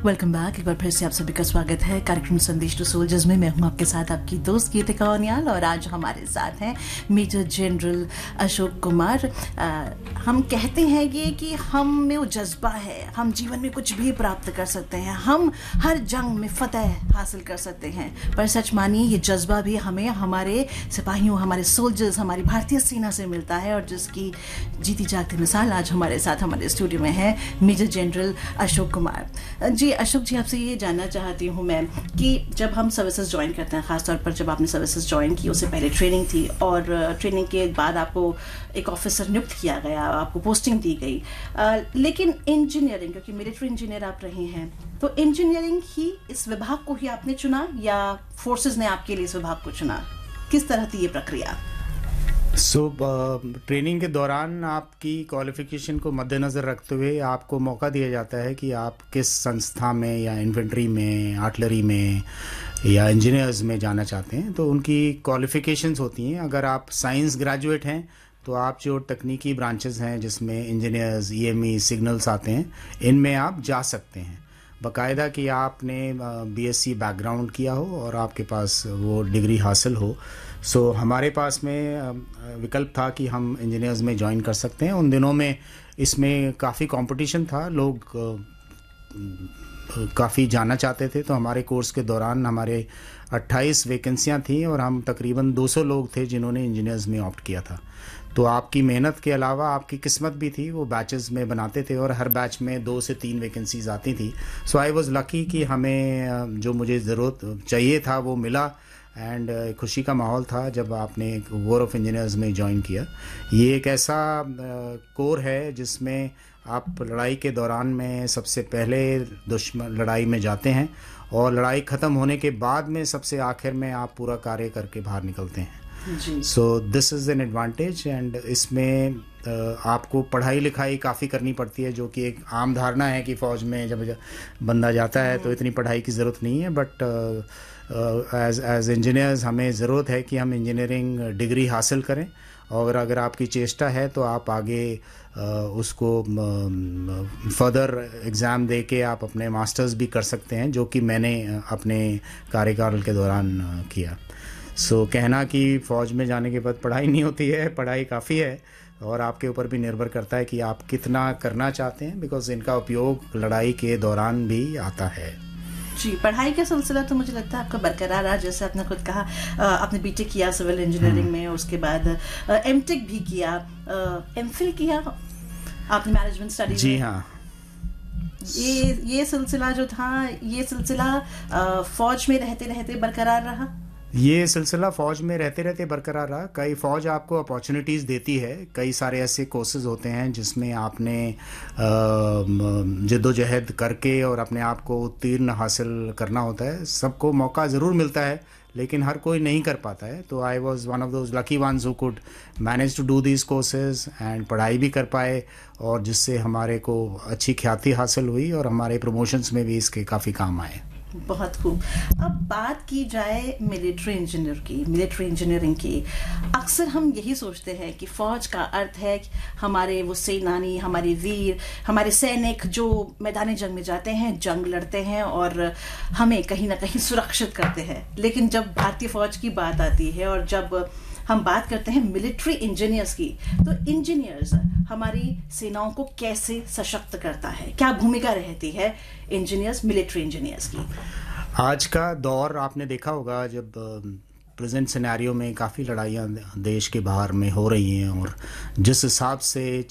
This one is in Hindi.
Welcome back. एक बार फिर से आप सभी का स्वागत है कार्यक्रम संदेश टू सोल्जर्स में। मैं हूं आपके साथ आपकी दोस्त गीतिका ओनियाल और आज हमारे साथ हैं मेजर जनरल अशोक कुमार। हम कहते हैं ये कि हम में वो जज्बा है, हम जीवन में कुछ भी प्राप्त कर सकते हैं, हम हर जंग में फतह हासिल कर सकते हैं। पर सच मानिए ये जज्बा भी हमें हमारे सिपाहियों, हमारे सोल्जर्स, हमारी भारतीय सेना से मिलता है और जिसकी जीती जागती मिसाल आज हमारे साथ हमारे स्टूडियो में है मेजर जनरल अशोक कुमार जी। अशोक जी, आपसे ये जानना चाहती हूँ मैं कि जब हम सर्विसेज ज्वाइन करते हैं, ख़ासतौर पर जब आपने सर्विसेज ज्वाइन की, उससे पहले ट्रेनिंग थी और ट्रेनिंग के बाद आपको एक ऑफिसर नियुक्त किया गया, आपको पोस्टिंग दी गई, लेकिन इंजीनियरिंग, क्योंकि मिलिट्री इंजीनियर आप रहे हैं, तो इंजीनियरिंग ही इस विभाग को ही आपने चुना या फोर्सेज ने आपके लिए इस विभाग को चुना? किस तरह थी ये प्रक्रिया? ट्रेनिंग के दौरान आपकी क्वालिफिकेशन को मद्देनज़र रखते हुए आपको मौका दिया जाता है कि आप किस संस्था में या इन्फेंट्री में, आर्टिलरी में या इंजीनियर्स में जाना चाहते हैं। तो उनकी क्वालिफिकेशंस होती हैं। अगर आप साइंस ग्रेजुएट हैं तो आप जो तकनीकी ब्रांचेस हैं जिसमें इंजीनियर्स, ईएमई, सिग्नल्स आते हैं, इनमें आप जा सकते हैं बाकायदा कि आपने बीएससी बैकग्राउंड किया हो और आपके पास वो डिग्री हासिल हो। हमारे पास में विकल्प था कि हम इंजीनियर्स में ज्वाइन कर सकते हैं। उन दिनों में इसमें काफ़ी कंपटीशन था, लोग काफ़ी जाना चाहते थे। तो हमारे कोर्स के दौरान हमारे 28 वैकेंसियाँ थीं और हम तकरीबन 200 लोग थे जिन्होंने इंजीनियर्स में ऑप्ट किया था। तो आपकी मेहनत के अलावा आपकी किस्मत भी थी। वो बैचेस में बनाते थे और हर बैच में 2 से 3 वैकेंसीज आती थी। सो आई वाज लकी कि हमें जो मुझे ज़रूरत चाहिए था वो मिला एंड खुशी का माहौल था जब आपने कोर ऑफ इंजीनियर्स में ज्वाइन किया। ये एक ऐसा कोर है जिसमें आप लड़ाई के दौरान में सबसे पहले दुश्मन लड़ाई में जाते हैं और लड़ाई ख़त्म होने के बाद में सबसे आखिर में आप पूरा कार्य करके बाहर निकलते हैं। So this is an advantage and इसमें आपको पढ़ाई लिखाई काफ़ी करनी पड़ती है, जो कि एक आम धारणा है कि फ़ौज में जब बंदा जाता है तो इतनी पढ़ाई की ज़रूरत नहीं है। बट एज इंजीनियर्स हमें ज़रूरत है कि हम इंजीनियरिंग डिग्री हासिल करें और अगर आपकी चेष्टा है तो आप आगे उसको फर्दर एग्ज़ाम दे के आप अपने मास्टर्स भी कर सकते हैं, जो कि मैंने अपने कार्यकाल के दौरान किया। कहना कि फ़ौज में जाने के बाद पढ़ाई नहीं होती है, पढ़ाई काफ़ी है और आपके ऊपर भी निर्भर करता है कि आप कितना करना चाहते हैं, बिकॉज इनका उपयोग लड़ाई के दौरान भी आता है। जी, पढ़ाई का सिलसिला तो मुझे लगता है आपका बरकरार रहा। जैसे आपने खुद कहा, आपने बीटेक किया सिविल इंजीनियरिंग में, उसके बाद एमटेक भी किया, एमफिल किया आपने मैनेजमेंट स्टडीज। जी हाँ। ये सिलसिला जो था, ये सिलसिला फौज में रहते रहते बरकरार रहा? ये सिलसिला फ़ौज में रहते रहते बरकरार रहा। कई फ़ौज आपको अपॉर्चुनिटीज़ देती है, कई सारे ऐसे कोर्सेज होते हैं जिसमें आपने जद्दोजहद करके और अपने आप को उत्तीर्ण हासिल करना होता है। सबको मौका ज़रूर मिलता है लेकिन हर कोई नहीं कर पाता है। तो I was one of those lucky ones who could manage to do these courses and पढ़ाई भी कर पाए और जिससे हमारे को अच्छी ख्याति हासिल हुई और हमारे प्रमोशंस में भी इसके काफ़ी काम आए। बहुत खूब। अब बात की जाए मिलिट्री इंजीनियरिंग की, अक्सर हम यही सोचते हैं कि फौज का अर्थ है कि हमारे वो सेनानी, हमारे वीर, हमारे सैनिक जो मैदान जंग में जाते हैं, जंग लड़ते हैं और हमें कहीं ना कहीं सुरक्षित करते हैं। लेकिन जब भारतीय फौज की बात आती है और जब हम बात करते हैं मिलिट्री इंजीनियर्स की, तो इंजीनियर्स हमारी सेनाओं को कैसे सशक्त करता है? क्या भूमिका रहती है इंजीनियर्स, मिलिट्री इंजीनियर्स की? आज का दौर आपने देखा होगा, जब प्रेजेंट सिनेरियो में काफ़ी लड़ाइयाँ देश के बाहर में हो रही हैं और जिस हिसाब से